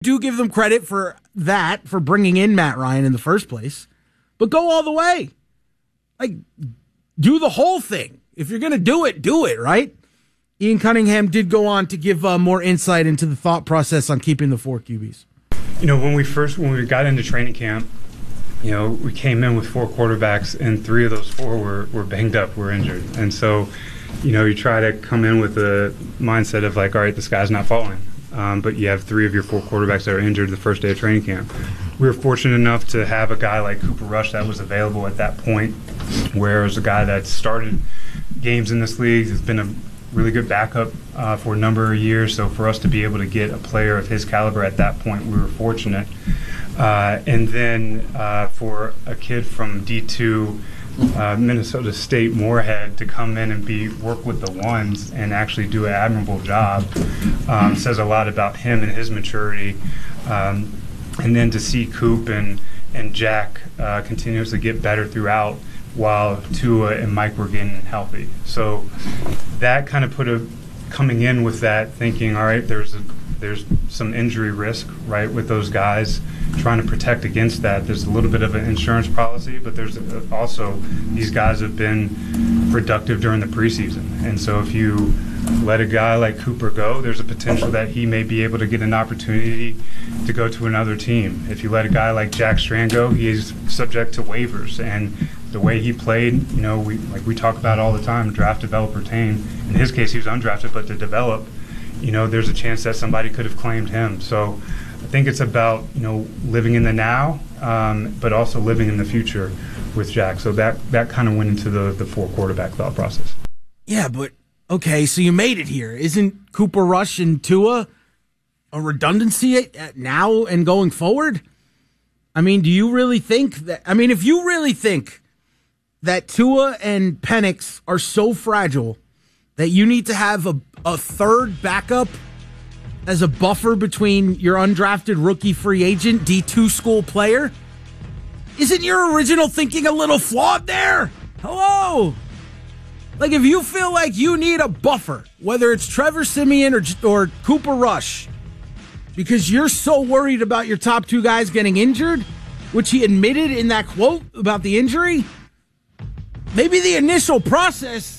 Do give them credit for that, for bringing in Matt Ryan in the first place. But go all the way. Like, do the whole thing. If you're going to do it, right? Ian Cunningham did go on to give more insight into the thought process on keeping the 4 QBs. When we got into training camp, we came in with 4 quarterbacks, and 3 of those 4 were banged up, were injured. And so, you try to come in with a mindset of like, all right, the sky's not falling. But you have 3 of your 4 quarterbacks that are injured the first day of training camp. We were fortunate enough to have a guy like Cooper Rush that was available at that point, where it was a guy that started games in this league. Has been a really good backup for a number of years. So for us to be able to get a player of his caliber at that point, we were fortunate. And then for a kid from D2, Minnesota State Moorhead, to come in and work with the ones and actually do an admirable job says a lot about him and his maturity. And then to see Coop and Jack continuously get better throughout, while Tua and Mike were getting healthy. So that kind of coming in with that thinking, all right, there's some injury risk, right, with those guys, trying to protect against that. There's a little bit of an insurance policy, but there's also, these guys have been productive during the preseason. And so if you let a guy like Cooper go, there's a potential that he may be able to get an opportunity to go to another team. If you let a guy like Jack Strand go, he is subject to waivers. And the way he played, we talk about all the time, draft, develop, retain. In his case, he was undrafted, but to develop, there's a chance that somebody could have claimed him. So I think it's about, living in the now, but also living in the future with Jack. So that kind of went into the 4 quarterback thought process. Yeah, but okay, so you made it here. Isn't Cooper Rush and Tua a redundancy now and going forward? I mean, do you really think that? I mean, if you really think that Tua and Penix are so fragile that you need to have a third backup as a buffer between your undrafted rookie free agent D2 school player, isn't your original thinking a little flawed there? Hello? Like, if you feel like you need a buffer, whether it's Trevor Siemian or Cooper Rush, because you're so worried about your top 2 guys getting injured, which he admitted in that quote about the injury, maybe the initial process,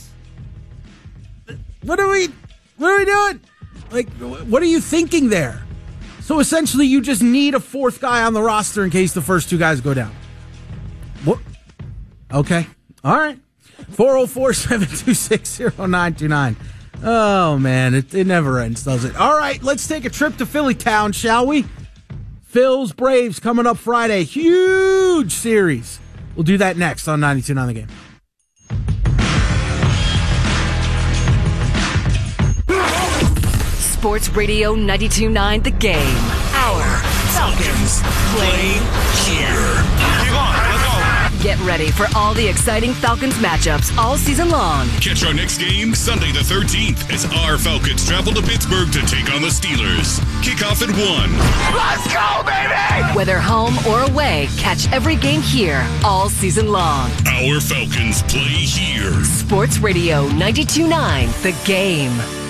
what are we doing? Like, what are you thinking there? So essentially, you just need a 4th guy on the roster in case the first 2 guys go down. What? Okay. All right. 404-726-0929. Oh, man. It never ends, does it? All right. Let's take a trip to Philly town, shall we? Phil's Braves coming up Friday. Huge series. We'll do that next on 92.9 The Game. Sports Radio 92.9 The Game. Our Falcons play here. Keep on, let's go. Get ready for all the exciting Falcons matchups all season long. Catch our next game Sunday the 13th as our Falcons travel to Pittsburgh to take on the Steelers. Kickoff at 1. Let's go, baby! Whether home or away, catch every game here all season long. Our Falcons play here. Sports Radio 92.9 The Game.